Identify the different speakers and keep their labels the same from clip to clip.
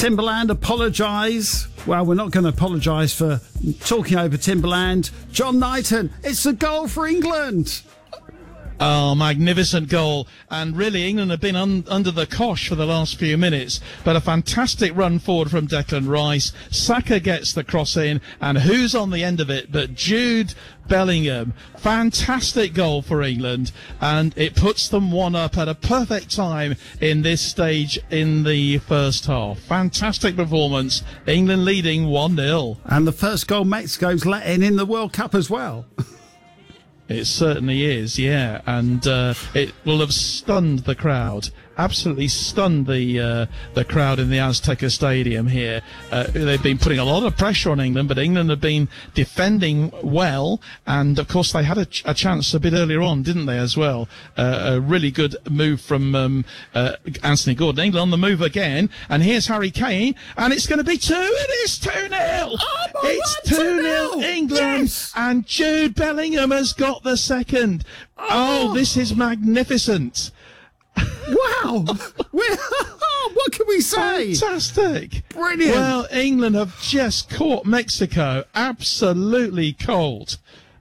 Speaker 1: Timberland apologise. Well, we're not going to apologise for talking over Timberland. John Knighton, it's a goal for England.
Speaker 2: Oh, magnificent goal. And really, England have been under the cosh for the last few minutes. But a fantastic run forward from Declan Rice. Saka gets the cross in. And who's on the end of it but Jude Bellingham? Fantastic goal for England. And it puts them 1-up at a perfect time in this stage in the first half. Fantastic performance. England leading 1-0.
Speaker 1: And the first goal Mexico's letting in the World Cup as well.
Speaker 2: It certainly is, yeah, and it will have stunned the crowd. Absolutely stunned the crowd in the Azteca Stadium here. They've been putting a lot of pressure on England, but England have been defending well, and of course they had a chance a bit earlier on, didn't they, as well? A really good move from Anthony Gordon. England on the move again, and here's Harry Kane, and it's going to be 2, it is 2-0!
Speaker 1: Oh
Speaker 2: It's 2-0 England, yes! And Jude Bellingham has got the second. Oh, this is magnificent.
Speaker 1: Wow! What can we say?
Speaker 2: Fantastic.
Speaker 1: Brilliant.
Speaker 2: Well, England have just caught Mexico absolutely cold.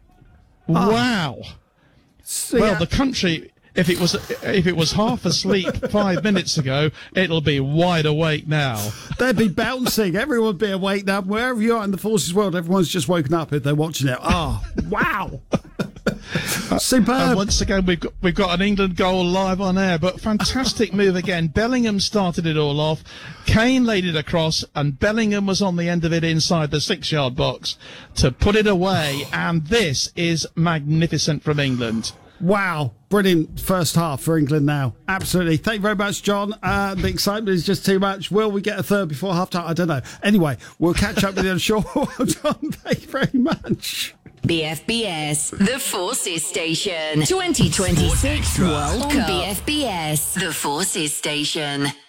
Speaker 2: Wow.
Speaker 1: So,
Speaker 2: well, the country, if it was half asleep 5 minutes ago, it'll be wide awake now.
Speaker 1: They'd be bouncing. Everyone would be awake now. Wherever you are in the forces world, everyone's just woken up if they're watching it. Oh, wow. Superb.
Speaker 2: And once again, we've got an England goal live on air, but fantastic move again. Bellingham started it all off. Kane laid it across, and Bellingham was on the end of it inside the 6-yard box to put it away. And this is magnificent from England.
Speaker 1: Wow. Brilliant first half for England now. Absolutely. Thank you very much, John. The excitement is just too much. Will we get a third before half time? I don't know. Anyway, we'll catch up with you on short. John, thank you very much.
Speaker 3: BFBS, the Forces Station. 2026 World Cup. On BFBS, the Forces Station.